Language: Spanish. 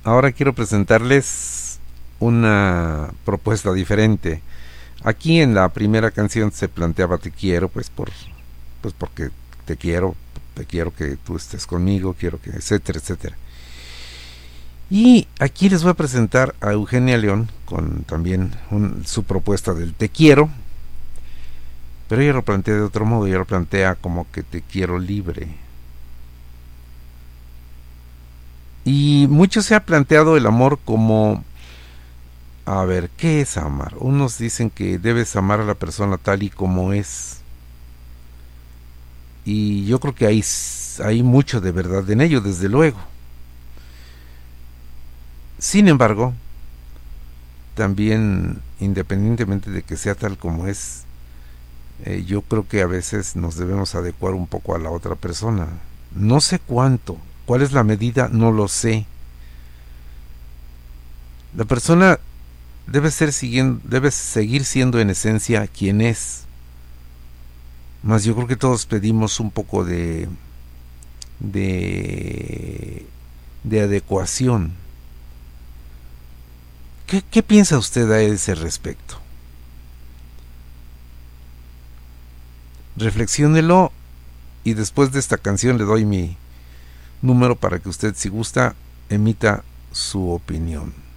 Ahora quiero presentarles una propuesta diferente. Aquí en la primera canción se planteaba te quiero, pues porque te quiero que tú estés conmigo, quiero que, etcétera, etcétera. Y aquí les voy a presentar a Eugenia León con también su propuesta del te quiero, pero ella lo plantea de otro modo, ella lo plantea como que te quiero libre. Y mucho se ha planteado el amor como, a ver, ¿qué es amar? Unos dicen que debes amar a la persona tal y como es. Y yo creo que hay mucho de verdad en ello, desde luego. Sin embargo, también, independientemente de que sea tal como es, yo creo que a veces nos debemos adecuar un poco a la otra persona. No sé cuánto, cuál es la medida, no lo sé. La persona debe seguir siendo en esencia quien es. Mas yo creo que todos pedimos un poco de adecuación. ¿Qué piensa usted a ese respecto? Reflexiónelo y después de esta canción le doy mi número para que usted, si gusta, emita su opinión.